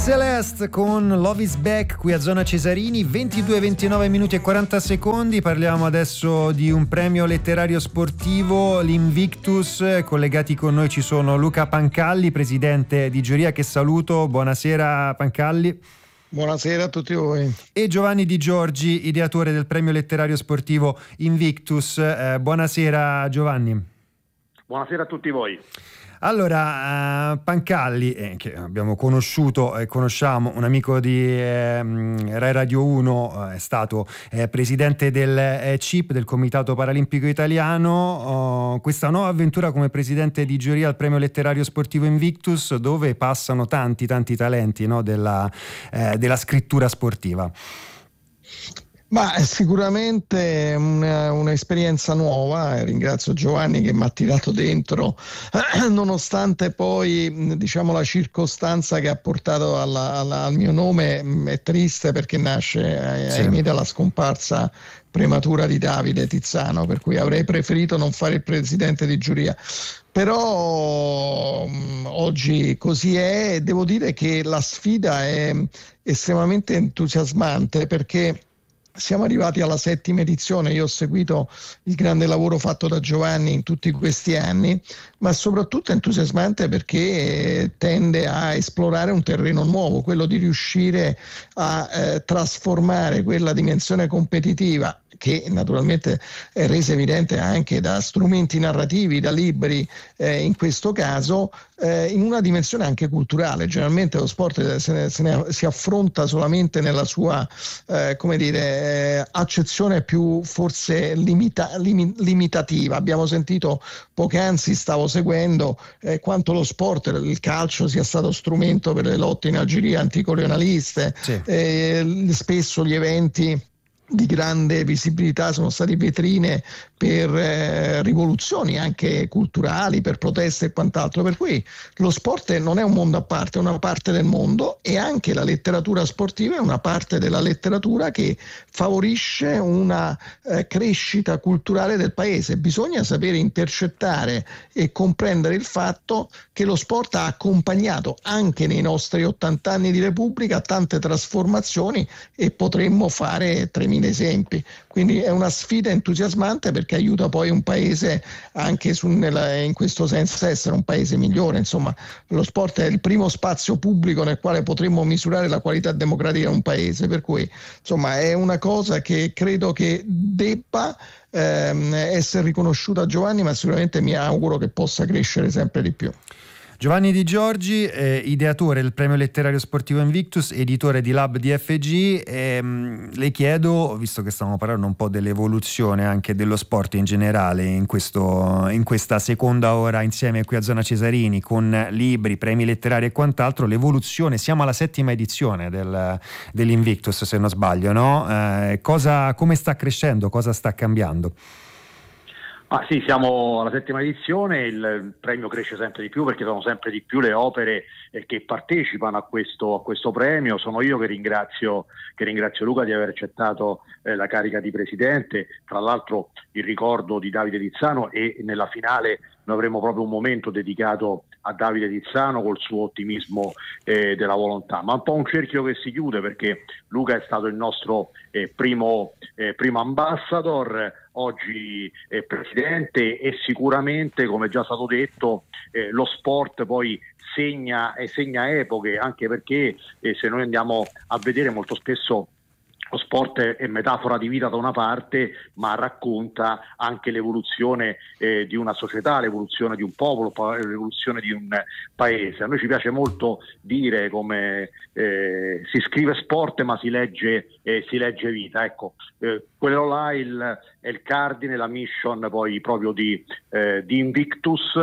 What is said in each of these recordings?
Celeste con Love is Back qui a Zona Cesarini, 22-29 minuti e 40 secondi. Parliamo adesso di un premio letterario sportivo, l'Invictus. Collegati con noi ci sono Luca Pancalli, presidente di giuria, che saluto. Buonasera Pancalli. Buonasera a tutti voi. E Giovanni Di Giorgi, ideatore del premio letterario sportivo Invictus. Buonasera Giovanni. Buonasera a tutti voi. Allora, Pancalli, che abbiamo conosciuto e conosciamo, un amico di Rai Radio 1, è stato presidente del CIP, del Comitato Paralimpico Italiano. Questa nuova avventura come presidente di giuria al premio letterario sportivo Invictus, dove passano tanti talenti, no, della scrittura sportiva. Ma è sicuramente un'esperienza nuova. Ringrazio Giovanni che mi ha tirato dentro, nonostante poi, diciamo, la circostanza che ha portato al mio nome è triste, perché nasce ahimè dalla scomparsa prematura di Davide Tizzano, per cui avrei preferito non fare il presidente di giuria. Però oggi così è, e devo dire che la sfida è estremamente entusiasmante, perché siamo arrivati alla 7ª edizione. Io ho seguito il grande lavoro fatto da Giovanni in tutti questi anni, ma soprattutto è entusiasmante perché tende a esplorare un terreno nuovo, quello di riuscire a trasformare quella dimensione competitiva, che naturalmente è resa evidente anche da strumenti narrativi, da libri in questo caso, in una dimensione anche culturale. Generalmente lo sport si affronta solamente nella sua accezione più forse limitativa. Abbiamo sentito poc'anzi, stavo seguendo quanto lo sport, il calcio, sia stato strumento per le lotte in Algeria anticolonialiste. Spesso gli eventi di grande visibilità sono stati vetrine per rivoluzioni anche culturali, per proteste e quant'altro, per cui lo sport non è un mondo a parte, è una parte del mondo, e anche la letteratura sportiva è una parte della letteratura che favorisce una crescita culturale del paese. Bisogna sapere intercettare e comprendere il fatto che lo sport ha accompagnato anche nei nostri 80 anni di Repubblica tante trasformazioni, e potremmo fare 3.000 esempi. Quindi è una sfida entusiasmante, perché aiuta poi un paese anche in questo senso a essere un paese migliore. Insomma, lo sport è il primo spazio pubblico nel quale potremmo misurare la qualità democratica di un paese, per cui insomma è una cosa che credo che debba essere riconosciuta a Giovanni, ma sicuramente mi auguro che possa crescere sempre di più. Giovanni Di Giorgi, ideatore del premio letterario sportivo Invictus, editore di Lab DFG. Le chiedo, visto che stiamo parlando un po' dell'evoluzione anche dello sport in generale in questa seconda ora insieme qui a Zona Cesarini, con libri, premi letterari e quant'altro, l'evoluzione, siamo alla 7ª edizione dell'Invictus, se non sbaglio, no? Come sta crescendo, cosa sta cambiando? Sì, siamo alla 7ª edizione, il premio cresce sempre di più, perché sono sempre di più le opere che partecipano a questo premio. Sono io che ringrazio Luca di aver accettato la carica di presidente. Tra l'altro il ricordo di Davide Tizzano, e nella finale noi avremo proprio un momento dedicato a Davide Tizzano col suo ottimismo della volontà, ma un po' un cerchio che si chiude, perché Luca è stato il nostro primo ambassador, oggi è presidente, e sicuramente, come già stato detto, lo sport poi segna epoche, anche perché se noi andiamo a vedere, molto spesso lo sport è metafora di vita da una parte, ma racconta anche l'evoluzione di una società, l'evoluzione di un popolo, l'evoluzione di un paese. A noi ci piace molto dire come si scrive sport ma si legge vita. Ecco, quello là è il cardine, la mission poi proprio di Invictus,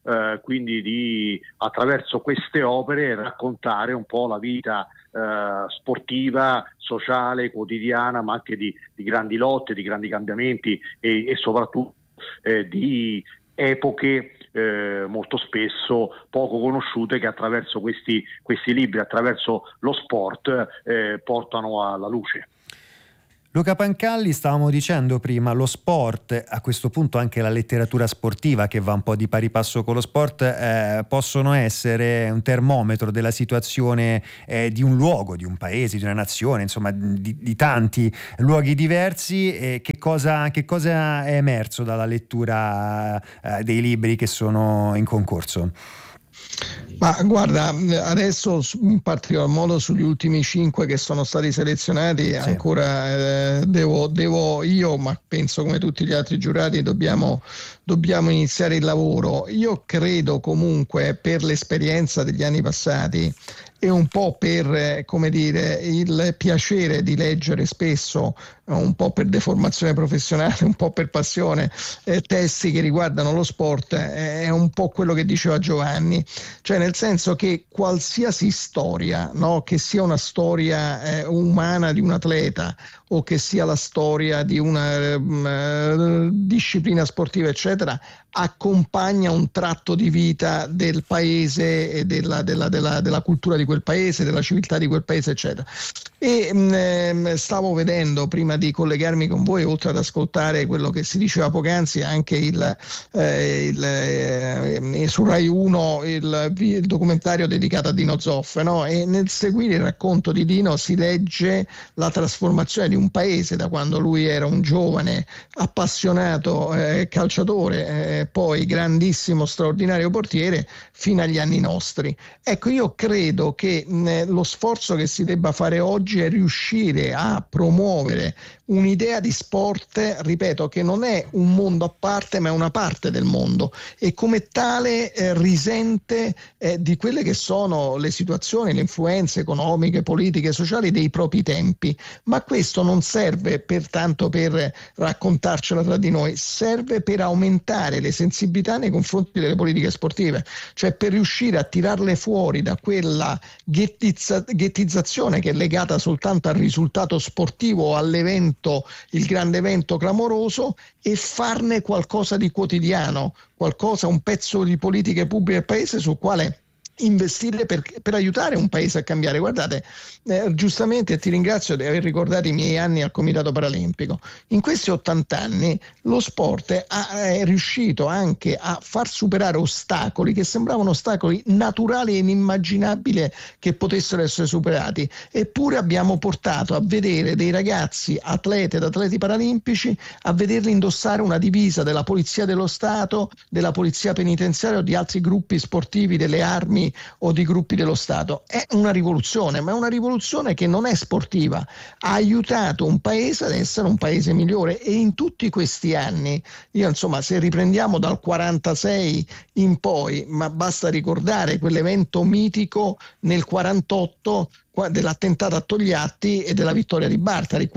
quindi attraverso queste opere raccontare un po' la vita sportiva, sociale, quotidiana, ma anche di grandi lotte, di grandi cambiamenti e soprattutto di epoche molto spesso poco conosciute, che attraverso questi libri, attraverso lo sport, portano alla luce. Luca Pancalli, stavamo dicendo prima, lo sport, a questo punto anche la letteratura sportiva che va un po' di pari passo con lo sport, possono essere un termometro della situazione di un luogo, di un paese, di una nazione, insomma di tanti luoghi diversi. Che cosa è emerso dalla lettura dei libri che sono in concorso? Ma guarda, adesso in particolar modo sugli ultimi 5 che sono stati selezionati, sì, ancora devo io, ma penso come tutti gli altri giurati, dobbiamo iniziare il lavoro. Io credo comunque, per l'esperienza degli anni passati e un po' per, come dire, il piacere di leggere spesso, un po' per deformazione professionale, un po' per passione, testi che riguardano lo sport, è un po' quello che diceva Giovanni, cioè nel senso che qualsiasi storia, no? Che sia una storia umana di un atleta o che sia la storia di una disciplina sportiva, eccetera, accompagna un tratto di vita del paese e della cultura di quel paese, della civiltà di quel paese, eccetera. E stavo vedendo, prima di collegarmi con voi, oltre ad ascoltare quello che si diceva poc'anzi, anche su Rai 1 il documentario dedicato a Dino Zoff, no? E nel seguire il racconto di Dino si legge la trasformazione di un paese da quando lui era un giovane appassionato calciatore, poi grandissimo straordinario portiere, fino agli anni nostri. Ecco, io credo che lo sforzo che si debba fare oggi è riuscire a promuovere un'idea di sport, ripeto, che non è un mondo a parte, ma è una parte del mondo, e come tale risente di quelle che sono le situazioni, le influenze economiche, politiche, sociali dei propri tempi. Ma questo non serve pertanto per raccontarcela tra di noi, serve per aumentare le sensibilità nei confronti delle politiche sportive, cioè per riuscire a tirarle fuori da quella ghettizzazione che è legata soltanto al risultato sportivo o all'evento, il grande evento clamoroso, e farne qualcosa di quotidiano, qualcosa, un pezzo di politiche pubbliche del paese sul quale investire per aiutare un paese a cambiare. Guardate, giustamente ti ringrazio di aver ricordato i miei anni al Comitato Paralimpico. In questi 80 anni lo sport è riuscito anche a far superare ostacoli che sembravano ostacoli naturali e inimmaginabili che potessero essere superati, eppure abbiamo portato a vedere dei ragazzi atlete ed atleti paralimpici, a vederli indossare una divisa della Polizia dello Stato, della Polizia Penitenziaria o di altri gruppi sportivi, delle armi o di gruppi dello Stato. È una rivoluzione, ma è una rivoluzione che non è sportiva, ha aiutato un paese ad essere un paese migliore. E in tutti questi anni, io insomma, se riprendiamo dal 46 in poi, ma basta ricordare quell'evento mitico nel 48 dell'attentato a Togliatti e della vittoria di Bartali,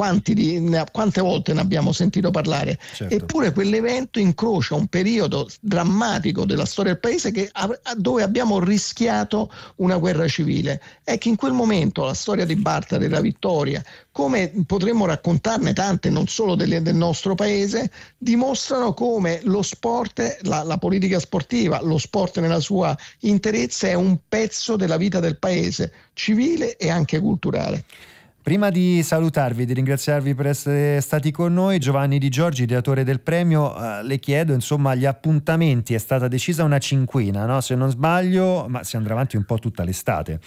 quante volte ne abbiamo sentito parlare. Certo. Eppure quell'evento incrocia un periodo drammatico della storia del paese dove abbiamo rischiato una guerra civile. È che in quel momento la storia di Bartali, della vittoria, come potremmo raccontarne tante, non solo del nostro paese, dimostrano come lo sport, la politica sportiva, lo sport nella sua interezza è un pezzo della vita del paese, civile e anche culturale. Prima di salutarvi, di ringraziarvi per essere stati con noi, Giovanni Di Giorgi, ideatore del premio, le chiedo, insomma, gli appuntamenti. È stata decisa una cinquina, no? Se non sbaglio, ma si andrà avanti un po' tutta l'estate.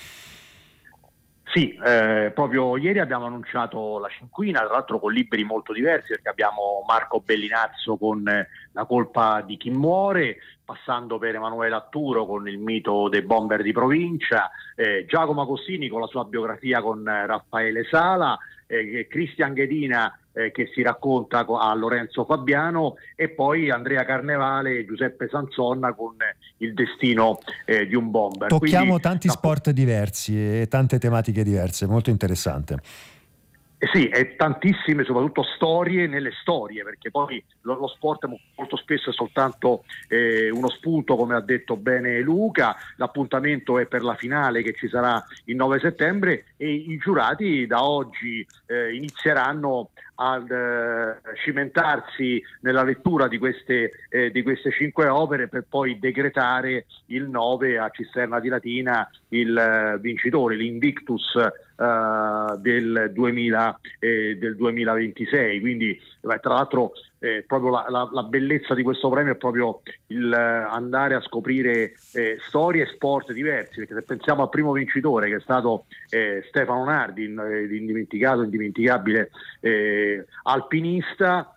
Sì, proprio ieri abbiamo annunciato la cinquina, tra l'altro con libri molto diversi, perché abbiamo Marco Bellinazzo con La colpa di chi muore, passando per Emanuele Atturo con Il mito dei bomber di provincia, Giacomo Agostini con la sua biografia con Raffaele Sala, Cristian Ghedina che si racconta a Lorenzo Fabiano, e poi Andrea Carnevale e Giuseppe Sanzonna con Il destino di un bomber. Tocchiamo quindi tanti sport diversi e tante tematiche diverse, molto interessante. Sì, e tantissime, soprattutto storie nelle storie, perché poi lo sport molto spesso è soltanto uno spunto, come ha detto bene Luca. L'appuntamento è per la finale che ci sarà il 9 settembre e i giurati da oggi inizieranno cimentarsi nella lettura di queste 5 opere per poi decretare il 9 a Cisterna di Latina il vincitore, l'Invictus del 2026. Quindi tra l'altro proprio la bellezza di questo premio è proprio il andare a scoprire storie e sport diversi, perché se pensiamo al primo vincitore, che è stato Stefano Nardi, indimenticabile alpinista,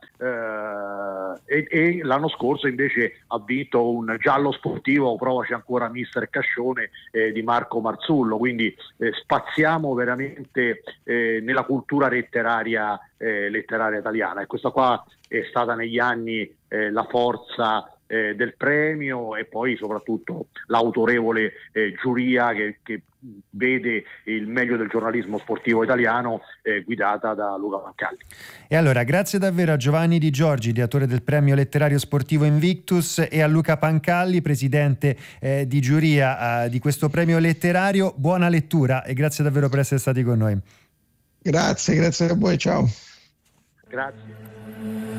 e l'anno scorso invece ha vinto un giallo sportivo, provaci ancora Mister Cascione, di Marco Marzullo. Quindi spaziamo veramente nella cultura letteraria italiana, e questa qua è stata negli anni la forza del premio, e poi soprattutto l'autorevole giuria che vede il meglio del giornalismo sportivo italiano, guidata da Luca Pancalli. E allora grazie davvero a Giovanni Di Giorgi, ideatore del premio letterario sportivo Invictus, e a Luca Pancalli, presidente di giuria di questo premio letterario. Buona lettura e grazie davvero per essere stati con noi. Grazie a voi, ciao. Grazie.